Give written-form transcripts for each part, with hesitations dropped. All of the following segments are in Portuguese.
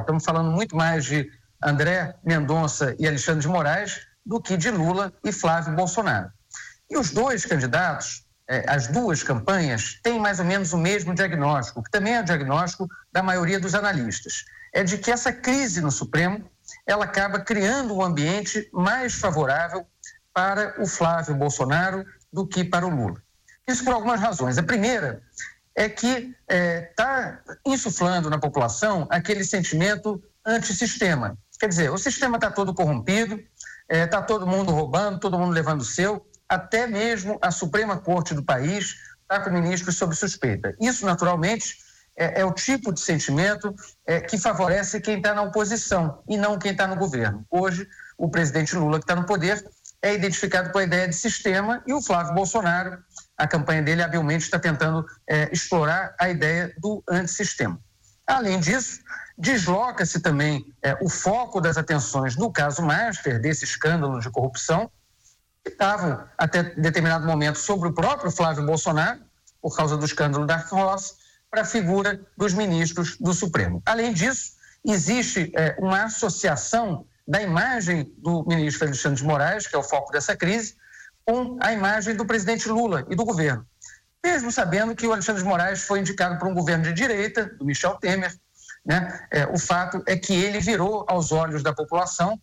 Estamos falando muito mais de André Mendonça e Alexandre de Moraes do que de Lula e Flávio Bolsonaro. E os dois candidatos, as duas campanhas, têm mais ou menos o mesmo diagnóstico, que também é o diagnóstico da maioria dos analistas. É de que essa crise no Supremo, ela acaba criando um ambiente mais favorável para o Flávio Bolsonaro do que para o Lula. Isso por algumas razões. A primeira é que está insuflando na população aquele sentimento antissistema. Quer dizer, o sistema está todo corrompido, está todo mundo roubando, todo mundo levando o seu, até mesmo a Suprema Corte do país está com ministros sob suspeita. Isso, naturalmente, é o tipo de sentimento que favorece quem está na oposição e não quem está no governo. Hoje, o presidente Lula, que está no poder, é identificado com a ideia de sistema, e o Flávio Bolsonaro, a campanha dele habilmente está tentando explorar a ideia do antissistema. Além disso, desloca-se também o foco das atenções no caso Master, desse escândalo de corrupção, que estavam até determinado momento sobre o próprio Flávio Bolsonaro, por causa do escândalo da Ross, para a figura dos ministros do Supremo. Além disso, existe uma associação da imagem do ministro Alexandre de Moraes, que é o foco dessa crise, com a imagem do presidente Lula e do governo. Mesmo sabendo que o Alexandre de Moraes foi indicado por um governo de direita, do Michel Temer, né? O fato é que ele virou aos olhos da população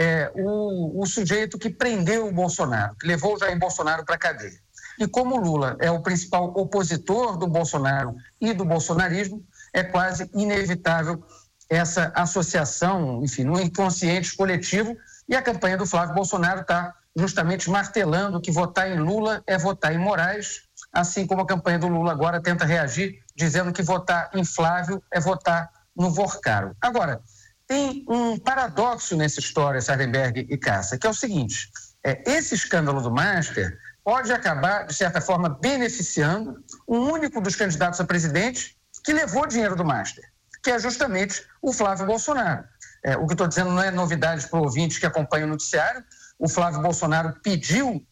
o sujeito que prendeu o Bolsonaro, que levou o Jair Bolsonaro para a cadeia. E como o Lula é o principal opositor do Bolsonaro e do bolsonarismo, é quase inevitável essa associação, enfim, no inconsciente coletivo, e a campanha do Flávio Bolsonaro está justamente martelando que votar em Lula é votar em Moraes, assim como a campanha do Lula agora tenta reagir, dizendo que votar em Flávio é votar no Vorcaro. Agora, tem um paradoxo nessa história, Sardenberg e Cassa, que é o seguinte: esse escândalo do Master pode acabar, de certa forma, beneficiando um único dos candidatos a presidente que levou dinheiro do Master, que é justamente o Flávio Bolsonaro. O que estou dizendo não é novidade para o ouvinte que acompanha o noticiário. O Flávio Bolsonaro pediu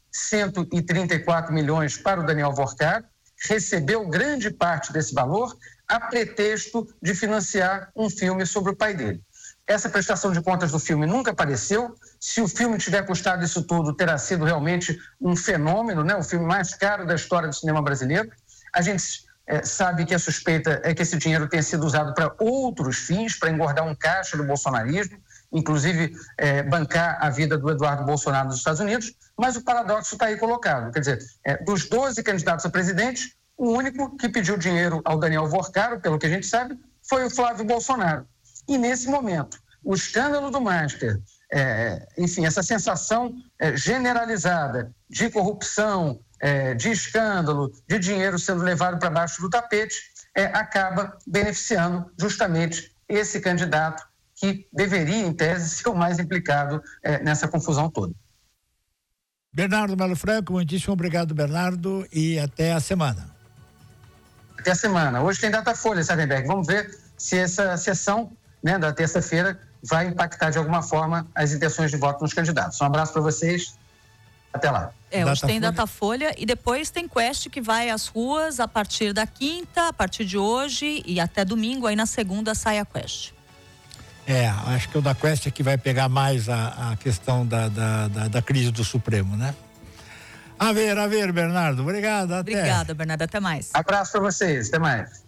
134 milhões para o Daniel Vorcaro, recebeu grande parte desse valor a pretexto de financiar um filme sobre o pai dele. Essa prestação de contas do filme nunca apareceu. Se o filme tiver custado isso tudo, terá sido realmente um fenômeno, né? O filme mais caro da história do cinema brasileiro. A gente sabe que a suspeita é que esse dinheiro tenha sido usado para outros fins, para engordar um caixa do bolsonarismo, inclusive bancar a vida do Eduardo Bolsonaro nos Estados Unidos, mas o paradoxo está aí colocado. Quer dizer, dos 12 candidatos a presidente, o único que pediu dinheiro ao Daniel Vorcaro, pelo que a gente sabe, foi o Flávio Bolsonaro. E nesse momento, o escândalo do Master, enfim, essa sensação generalizada de corrupção, de escândalo, de dinheiro sendo levado para baixo do tapete, acaba beneficiando justamente esse candidato que deveria, em tese, ser o mais implicado nessa confusão toda. Bernardo Melo Franco, muitíssimo obrigado, Bernardo, e até a semana. Até a semana. Hoje tem Datafolha, Sardenberg. Vamos ver se essa sessão, né, da terça-feira vai impactar de alguma forma as intenções de voto nos candidatos. Um abraço para vocês. Até lá. Hoje tem Datafolha e depois tem Quest, que vai às ruas a partir da quinta, a partir de hoje e até domingo. Aí na segunda sai a Quest. Acho que o da Quest é que vai pegar mais a questão da crise do Supremo, né? A ver, Bernardo. Obrigado, até. Obrigada, Bernardo. Até mais. Abraço para vocês. Até mais.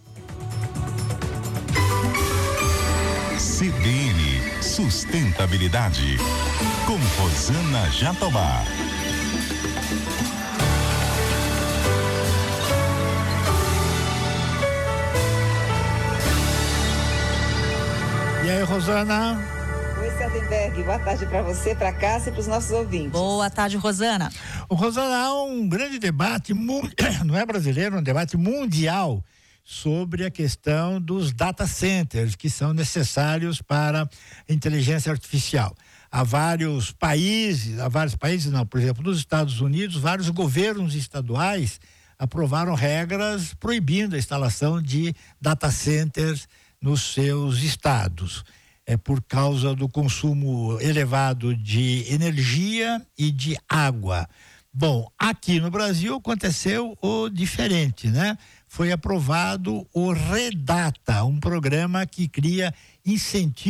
CBN Sustentabilidade, com Rosana Jatobá. E aí, Rosana? Oi, Sardenberg. Boa tarde para você, para Cássia e para os nossos ouvintes. Boa tarde, Rosana. Rosana, há um grande debate, não é brasileiro, um debate mundial sobre a questão dos data centers que são necessários para a inteligência artificial. Há vários países, por exemplo, nos Estados Unidos, vários governos estaduais aprovaram regras proibindo a instalação de data centers nos seus estados. Por causa do consumo elevado de energia e de água. Bom, aqui no Brasil aconteceu o diferente, né? Foi aprovado o Redata, um programa que cria incentivos